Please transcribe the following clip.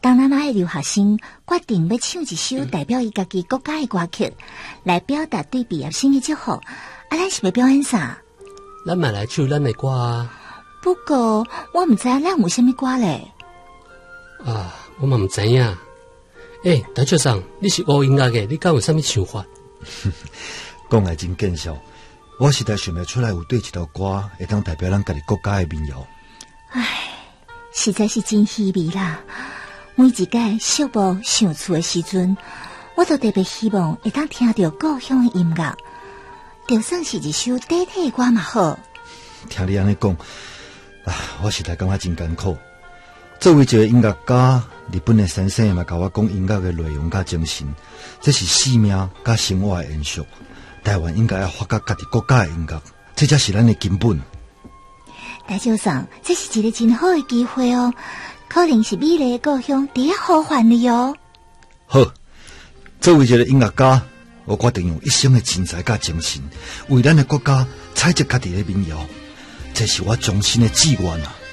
当咱的留学生决定要唱一首代表伊家己国家的歌曲，来表达对毕业生的祝福，咱是要表演啥？ 咱嘛来唱咱的歌啊。 不过我唔知咱有啥物歌嘞。 啊，我嘛唔知影。大少桑，你是学音乐的，你敢有啥物想法？ 讲来真见笑，我实在想不出来有对一条歌会当代表咱家己国家的民谣。 实在是真稀微啦！每一届小宝上厝的时阵，我都特别希望会当听到故乡的音乐，就算是一首短短的歌嘛好。 听你安尼讲，我实在感觉真艰苦。作为一个音乐家，日本的先生嘛，甲我讲音乐的内容甲精神，这是生命甲生活的延续。台湾应该要发掘家己国家的音乐，这才是咱的根本。 大少桑，这是一个真好的机会哦，可能是美丽的故乡伫遐呼唤你哦。 好，作为一个音乐家，我决定用一生的精彩甲精神，为咱的国家采集家己的民谣，这是我终身的志愿啊！